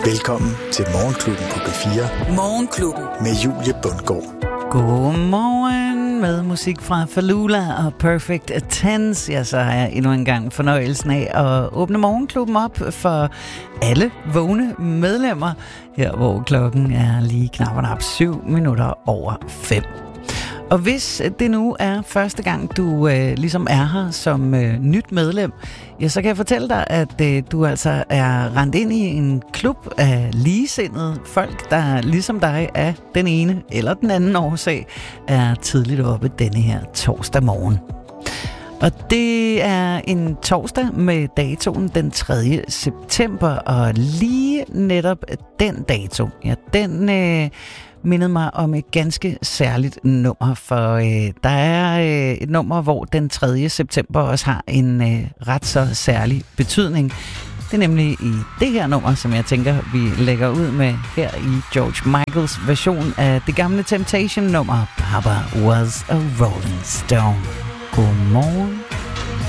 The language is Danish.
Velkommen til Morgenklubben på P4. Morgenklubben med Julie Bundgaard. Godmorgen med musik fra Falula og Perfect Tense. Ja, så har jeg endnu en gang fornøjelsen af at åbne Morgenklubben op for alle vågne medlemmer. Her hvor klokken er lige knap 7 minutter over 5. Og hvis det nu er første gang, du ligesom er her som nyt medlem, ja, så kan jeg fortælle dig, at du altså er rendt ind i en klub af ligesindede folk, der ligesom dig af den ene eller den anden årsag er tidligt oppe denne her torsdag morgen. Og det er en torsdag med datoen den 3. september, og lige netop den dato, ja, den mindede mig om et ganske særligt nummer, for der er et nummer, hvor den 3. september også har en ret så særlig betydning. Det er nemlig i det her nummer, som jeg tænker, vi lægger ud med her i George Michaels version af det gamle Temptation-nummer, Papa Was a Rolling Stone. Godmorgen.